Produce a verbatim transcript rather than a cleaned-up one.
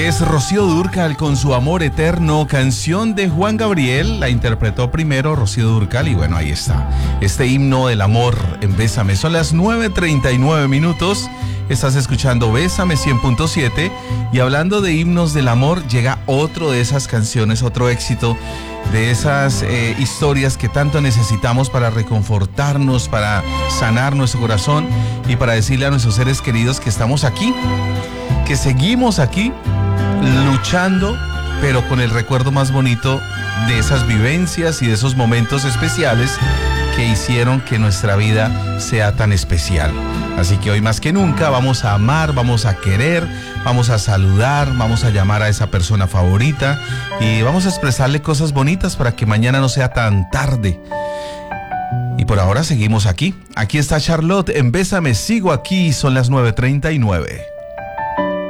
Es Rocío Dúrcal con su Amor Eterno, canción de Juan Gabriel. La interpretó primero Rocío Dúrcal y bueno, ahí está. Este himno del amor en Bésame. Son las nueve treinta y nueve minutos. Estás escuchando Bésame cien punto siete. Y hablando de himnos del amor, llega otro de esas canciones, otro éxito de esas eh, historias que tanto necesitamos para reconfortarnos, para sanar nuestro corazón y para decirle a nuestros seres queridos que estamos aquí, que seguimos aquí luchando, pero con el recuerdo más bonito de esas vivencias y de esos momentos especiales que hicieron que nuestra vida sea tan especial. Así que hoy más que nunca vamos a amar, vamos a querer, vamos a saludar, vamos a llamar a esa persona favorita y vamos a expresarle cosas bonitas para que mañana no sea tan tarde. Y por ahora seguimos aquí. Aquí está Charlotte en Bésame, sigo aquí, son las nueve treinta y nueve.